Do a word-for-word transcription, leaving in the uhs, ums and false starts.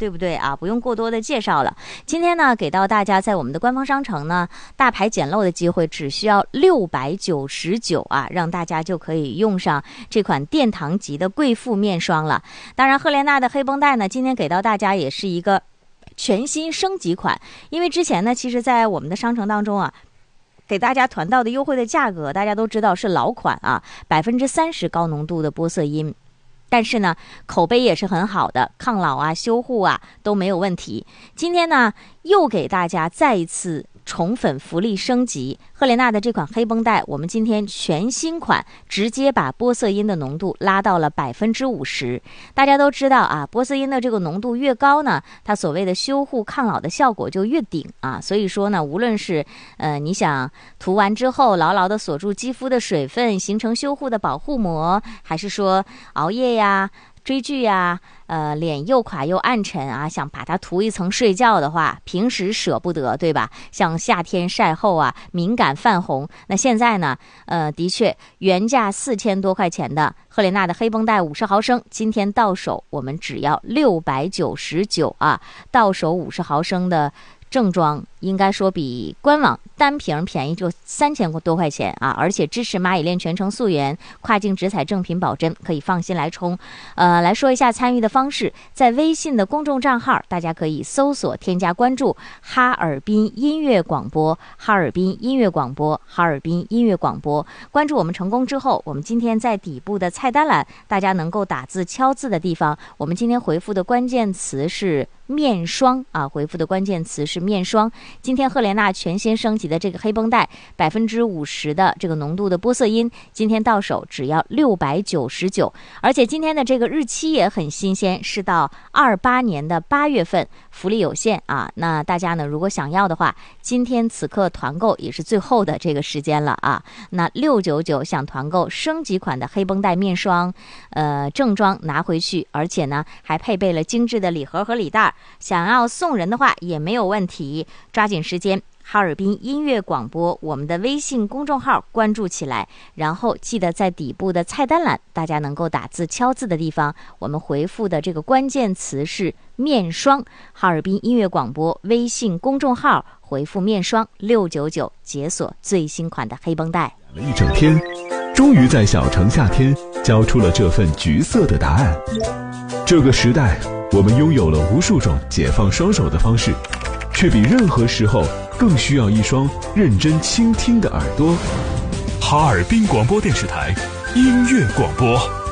对不对啊？不用过多的介绍了。今天呢，给到大家在我们的官方商城呢，大牌捡漏的机会只需要六百九十九啊，让大家就可以用上这款殿堂级的贵妇面霜了。当然，赫莲娜的黑绷带呢，今天给到大家也是一个全新升级款，因为之前呢，其实在我们的商城当中啊，给大家团到的优惠的价格，大家都知道是老款啊，百分之三十高浓度的玻色因。但是呢，口碑也是很好的，抗老啊、修护啊都没有问题。今天呢，又给大家再一次宠粉福利升级，赫莲娜的这款黑绷带，我们今天全新款直接把玻色因的浓度拉到了百分之五十。大家都知道啊，玻色因的这个浓度越高呢，它所谓的修护抗老的效果就越顶啊。所以说呢，无论是呃你想涂完之后牢牢的锁住肌肤的水分，形成修护的保护膜，还是说熬夜呀、追剧呀，呃，脸又垮又暗沉啊，想把它涂一层睡觉的话，平时舍不得，对吧？像夏天晒后啊，敏感泛红，那现在呢，呃，的确原价四千多块钱的赫莲娜的黑绷带五十毫升，今天到手我们只要六百九十九啊，到手五十毫升的正装应该说比官网单瓶便宜就三千多块钱啊，而且支持蚂蚁链全程溯源，跨境直采正品保真，可以放心来冲。呃，来说一下参与的方式，在微信的公众账号，大家可以搜索添加关注哈尔滨音乐广播，哈尔滨音乐广播，哈尔滨音乐广播。关注我们成功之后，我们今天在底部的菜单栏，大家能够打字敲字的地方，我们今天回复的关键词是面霜啊，回复的关键词是面霜。今天赫莲娜全新升级的这个黑绷带，百分之五十的这个浓度的玻色因，今天到手只要六百九十九，而且今天的这个日期也很新鲜，是到二八年的八月份，福利有限啊。那大家呢，如果想要的话，今天此刻团购也是最后的这个时间了啊。那六九九想团购升级款的黑绷带面霜，呃，正装拿回去，而且呢还配备了精致的礼盒和礼袋，想要送人的话也没有问题。抓紧时间，哈尔滨音乐广播我们的微信公众号关注起来，然后记得在底部的菜单栏，大家能够打字敲字的地方，我们回复的这个关键词是面霜，哈尔滨音乐广播微信公众号回复面霜六九九，解锁最新款的黑绷带。 了一整天，终于在小城夏天交出了这份橘色的答案。这个时代，我们拥有了无数种解放双手的方式，却比任何时候更需要一双认真倾听的耳朵。 哈尔滨广播电视台音乐广播。